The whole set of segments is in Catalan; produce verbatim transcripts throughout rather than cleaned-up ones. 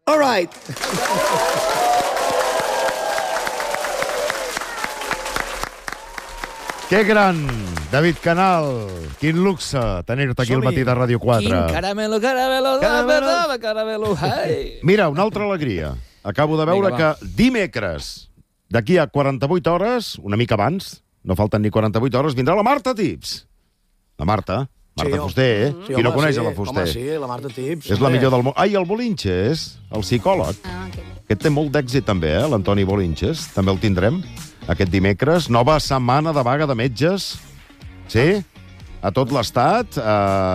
All right. Que gran, David Canal. Quin luxe tenir-te aquí al matí de Ràdio quatre. Quin caramelo, caramelo, caramelo, caramelo, ai. Mira, una altra alegria. Acabo de veure Vinga, que dimecres, d'aquí a quaranta-vuit hores, una mica abans, no falten ni quaranta-vuit hores, vindrà la Marta Tips. La Marta, Marta Sí, Fuster, eh? Sí, Qui no home, coneix sí. a la Fuster? Home, sí, la Marta Tips. És la millor del món. Ai, el Bolinches, el psicòleg. Ah, okay. Aquest té molt d'èxit també, eh? L'Antoni Bolinches. També el tindrem aquest dimecres. Nova setmana de vaga de metges. Sí? A tot l'Estat. Eh,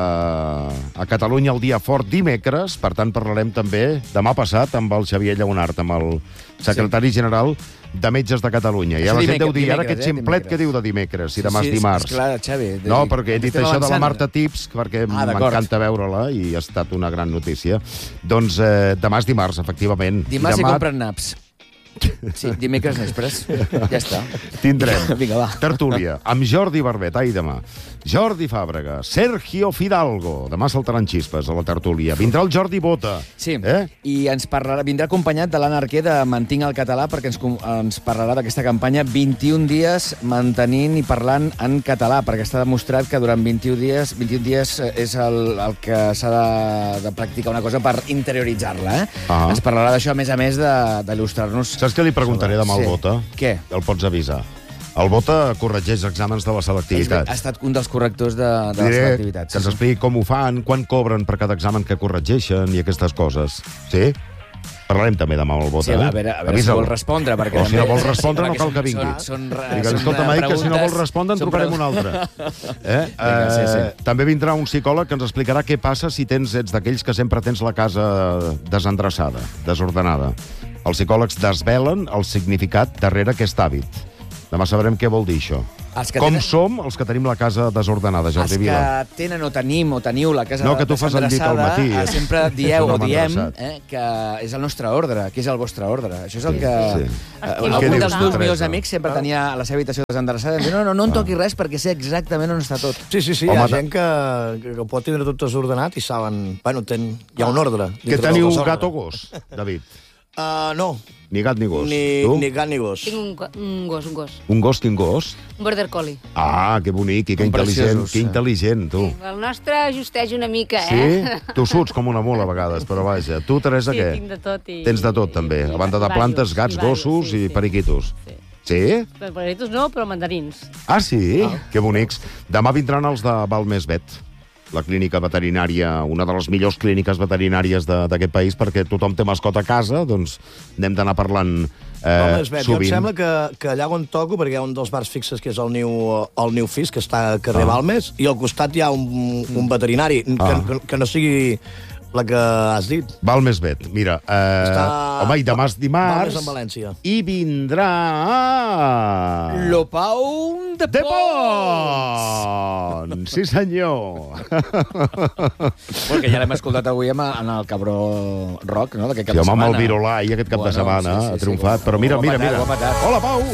a Catalunya el dia fort dimecres. Per tant, parlarem també demà passat amb el Xavier Lleonart, amb el secretari sí. general de Metges de Catalunya. I Això la gent dimecres, deu dir, ara dimecres, aquest eh, ximplet dimecres. que diu de dimecres i Sí, demà sí, és dimarts. Esclar, Xavi. No, perquè he dit estem això de la avançant. Marta Tips, perquè Ah, d'acord. m'encanta veure-la i ha estat una gran notícia. Doncs eh, demà és dimarts, efectivament. Dimarts I hi demà compren naps. Sí, dimecres nespres. Ja està. tindrem Vinga, va. tertúlia amb Jordi Barbet, ai demà. Jordi Fàbrega, Sergio Fidalgo, demà saltaran xispes a la tertúlia. Vindrà el Jordi Bota. Sí, Eh? i ens parlarà, vindrà acompanyat de l'Anna Arquer de Mantinc el català, perquè ens, com- ens parlarà d'aquesta campanya vint-i-un dies mantenint i parlant en català, perquè està demostrat que durant vint-i-un dies, vint-i-un dies és el, el que s'ha de, de practicar una cosa per interioritzar-la. Eh? Ah. Ens parlarà d'això, a més a més, de- d'il·lustrar-nos. Saps què li preguntaré demà al Sí. Bota? Què? El pots avisar. El Bota corregeix exàmens de la selectivitat. Ha estat un dels correctors de, de les Diré selectivitats. que ens expliqui com ho fan, quan cobren per cada examen que corregeixen i aquestes coses. Sí? Parlarem també demà amb el Bota. Sí, a veure, a veure si Avisa'l. vol respondre, perquè... O si no també- vol respondre, sí, no cal que perquè vingui. Són, són, Digue, són, escolta, eh, m'ha dit que si no vol preguntes- respondre en són trucarem un preguntes- altre. Eh? Vinga, sí, sí. Eh, també vindrà un psicòleg que ens explicarà què passa si tens ets d'aquells que sempre tens la casa desendreçada, desordenada. Els psicòlegs desvelen el significat darrere aquest hàbit. Demà sabrem què vol dir això. Els que Com tenen- som els que tenim la casa desordenada, Els Jordi Vila? que tenen o tenim o teniu la casa No, que tu fas el llit al matí, desendreçada, és- eh, sempre és dieu un o home diem endreçat. eh, que és el nostre ordre, que és el vostre ordre. Això és el Sí, que... sí. Eh, Què algun dius dels tu, meus Teresa? millors amics sempre tenia la seva habitació desendreçada i em diu, no, no, no en toqui res perquè sé exactament on està tot. Sí, sí, sí, Home, hi ha ta- gent que, que, que ho pot tindre tot desordenat i saben... Bueno, ten, hi ha un ordre. Que dintre del teniu desordre. gat o gos, David? Uh, no, Ni gat ni gos. ni, Tu? ni gat ni gos. Tinc un, go- un gos, un gos. Un gos, quin gos? Un border collie. Ah, que bonic i que Com intel·ligent. preciosos, Que eh? intel·ligent, tu. El nostre justeix una mica, Sí? eh? Tu suts com una mula a vegades, però vaja. Tu, Teresa, Sí, què? tinc de tot. I, Tens de tot, també. i- A banda de i plantes, varios, gats, i varios, gossos sí, i sí. periquitos. Sí. Sí? Però periquitos no, però mandarins. Ah, sí? Que bonics. Demà vindran els de Balmes Vet, la clínica veterinària, una de les millors clíniques veterinàries de- d'aquest país, perquè tothom té mascota a casa, doncs n'hem d'anar parlant eh, Home, es veu, jo em sovint. sembla que, que allà on toco, perquè hi ha un dels bars fixes que és el New, el New Fish, que està a carrer Ah. Balmes, i al costat hi ha un, un veterinari, que, Ah. que, que no sigui la que has dit. Balmes Vet, mira. Eh, Està- Home, i demà és dimarts. Balmes en València. I vindrà... Lo Pau de, De Pont! Sí, senyor. Bueno, que ja l'hem escoltat avui amb, en el Cabró Rock, no?, d'aquest cap Sí, de home, amb setmana. el Virolai aquest cap de Bueno, setmana sí, sí, ha sí, triomfat. sí, Però mira, ho ha mira, patat, mira. ho ha patat. Hola, Pau!